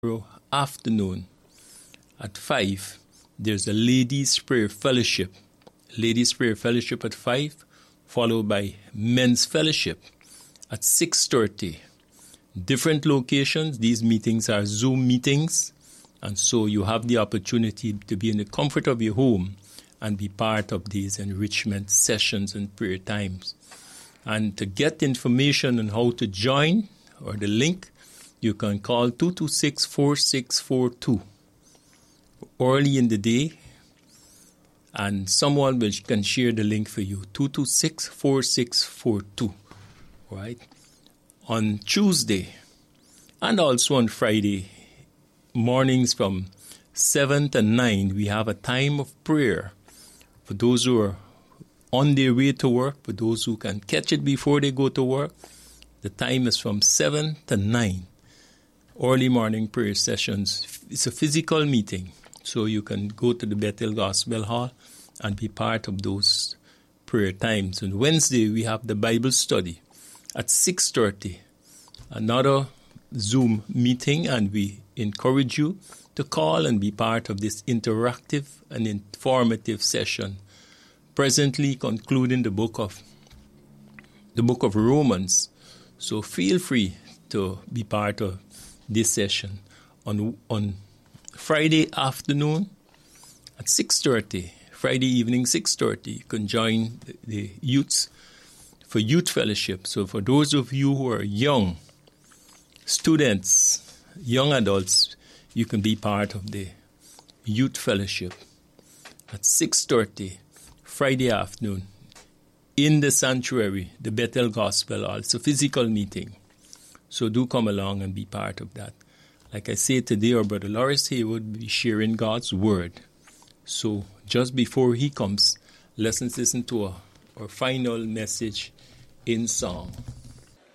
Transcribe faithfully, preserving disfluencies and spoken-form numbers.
afternoon at five, there's a ladies' prayer fellowship. Ladies' prayer fellowship at five, followed by men's fellowship at six thirty. Different locations. These meetings are Zoom meetings, and so you have the opportunity to be in the comfort of your home and be part of these enrichment sessions and prayer times. And to get information on how to join or the link, you can call two two six, four six four two early in the day, and someone will, can share the link for you, two two six, four six four two, right? On Tuesday and also on Friday mornings from seven to nine, we have a time of prayer for those who are on their way to work, for those who can catch it before they go to work. The time is from seven to nine. Early morning prayer sessions. It's a physical meeting, so you can go to the Bethel Gospel Hall and be part of those prayer times. On Wednesday, we have the Bible study at six thirty. Another Zoom meeting, and we encourage you to call and be part of this interactive and informative session. Presently concluding the book of the book of Romans. So feel free to be part of this session. On on Friday afternoon at six thirty, Friday evening six thirty, you can join the, the youths for youth fellowship. So for those of you who are young, students, young adults, you can be part of the youth fellowship at six thirty, Friday afternoon, in the sanctuary, the Bethel Gospel Hall. It's a physical meeting. So do come along and be part of that. Like I say today, our brother Lawrence Haywood would be sharing God's word. So just before he comes, let's listen to our, our final message in song.